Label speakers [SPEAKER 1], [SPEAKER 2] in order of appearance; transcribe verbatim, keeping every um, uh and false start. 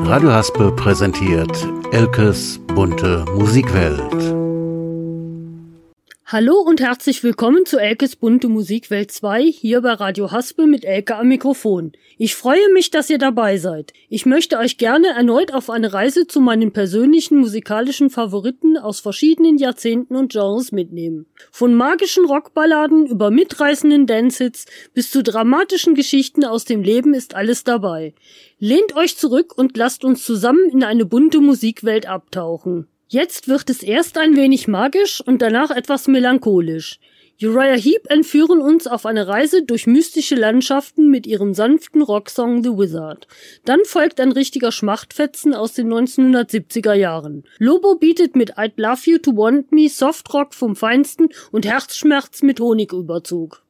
[SPEAKER 1] Radio Haspe präsentiert Elkes bunte Musikwelt.
[SPEAKER 2] Hallo und herzlich willkommen zu Elkes bunte Musikwelt zwei, hier bei Radio Haspe mit Elke am Mikrofon. Ich freue mich, dass ihr dabei seid. Ich möchte euch gerne erneut auf eine Reise zu meinen persönlichen musikalischen Favoriten aus verschiedenen Jahrzehnten und Genres mitnehmen. Von magischen Rockballaden über mitreißenden Dancehits bis zu dramatischen Geschichten aus dem Leben ist alles dabei. Lehnt euch zurück und lasst uns zusammen in eine bunte Musikwelt abtauchen. Jetzt wird es erst ein wenig magisch und danach etwas melancholisch. Uriah Heep entführen uns auf eine Reise durch mystische Landschaften mit ihrem sanften Rocksong The Wizard. Dann folgt ein richtiger Schmachtfetzen aus den neunzehnhundertsiebziger Jahren. Lobo bietet mit I'd Love You to Want Me Softrock vom Feinsten und Herzschmerz mit Honigüberzug.